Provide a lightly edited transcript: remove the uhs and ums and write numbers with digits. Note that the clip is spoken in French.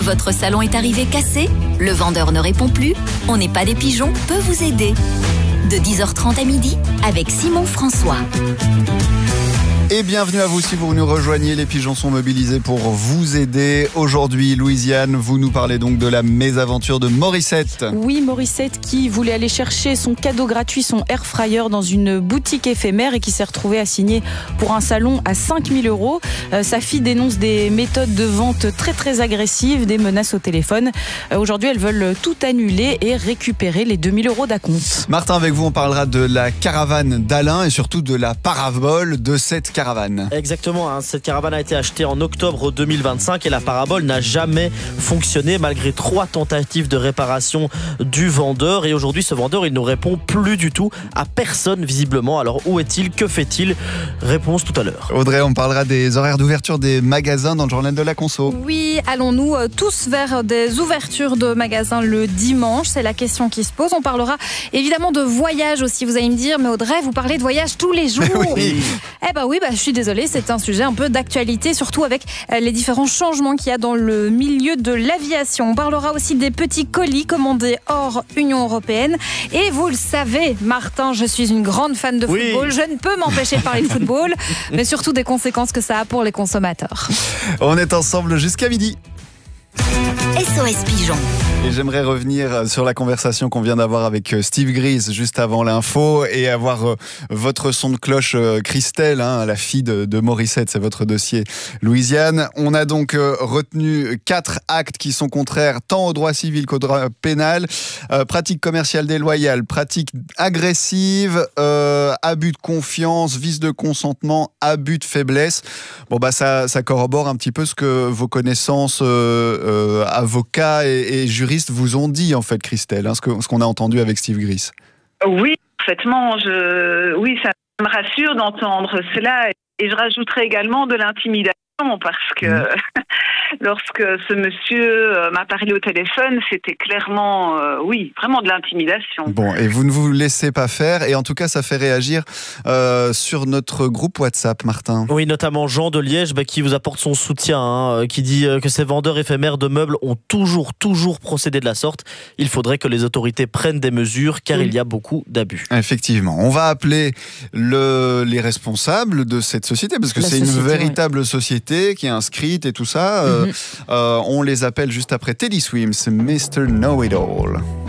Votre salon est arrivé cassé? Le vendeur ne répond plus? On n'est pas des pigeons peut vous aider. De 10h30 à midi avec Simon François. Et bienvenue à vous si vous nous rejoignez. Les pigeons sont mobilisés pour vous aider. Aujourd'hui, Louisiane, vous nous parlez donc de la mésaventure de Morissette. Oui, Morissette qui voulait aller chercher son cadeau gratuit, son air fryer dans une boutique éphémère et qui s'est retrouvée à signer pour un salon à 5 000 €. Sa fille dénonce des méthodes de vente très agressives, des menaces au téléphone. Aujourd'hui, elles veulent tout annuler et récupérer les 2 000 € d'acompte. Martin, avec vous, on parlera de la caravane d'Alain et surtout de la parabole de cette caravane. Exactement, cette caravane a été achetée en octobre 2025 et la parabole n'a jamais fonctionné malgré 3 tentatives de réparation du vendeur. Et aujourd'hui, ce vendeur, il ne répond plus du tout à personne visiblement. Alors où est-il? Que fait-il? Réponse tout à l'heure. Audrey, on parlera des horaires d'ouverture des magasins dans le journal de la conso. Oui, allons-nous tous vers des ouvertures de magasins le dimanche? C'est la question qui se pose. On parlera évidemment de voyage aussi. Vous allez me dire, mais Audrey, vous parlez de voyage tous les jours. Oui. Eh ben oui, je suis désolée, c'est un sujet un peu d'actualité, surtout avec les différents changements qu'il y a dans le milieu de l'aviation. On parlera aussi des petits colis commandés hors Union européenne. Et vous le savez, Martin, je suis une grande fan de football. Je ne peux m'empêcher de parler de football, mais surtout des conséquences que ça a pour les consommateurs. On est ensemble jusqu'à midi. SOS Pigeon. Et j'aimerais revenir sur la conversation qu'on vient d'avoir avec Steve Gries juste avant l'info et avoir votre son de cloche, Christelle, la fille de Morissette, c'est votre dossier, Louisiane. On a donc retenu 4 actes qui sont contraires tant au droit civil qu'au droit pénal. Pratique commerciale déloyale, pratique agressive, abus de confiance, vice de consentement, abus de faiblesse. Bon ça corrobore un petit peu ce que vos connaissances avocats et juristes vous ont dit en fait, Christelle, ce qu'on a entendu avec Steve Gries. Oui, parfaitement. Oui, ça me rassure d'entendre cela. Et je rajouterai également de l'intimidation parce que lorsque ce monsieur m'a parlé au téléphone, c'était clairement, vraiment de l'intimidation. Bon, et vous ne vous laissez pas faire. Et en tout cas, ça fait réagir sur notre groupe WhatsApp, Martin. Oui, notamment Jean de Liège qui vous apporte son soutien, qui dit que ces vendeurs éphémères de meubles ont toujours procédé de la sorte. Il faudrait que les autorités prennent des mesures car il y a beaucoup d'abus. Effectivement. On va appeler les responsables de cette société parce que c'est une véritable société qui est inscrite et tout ça. On les appelle juste après Teddy Swims, Mr. Know-It-All.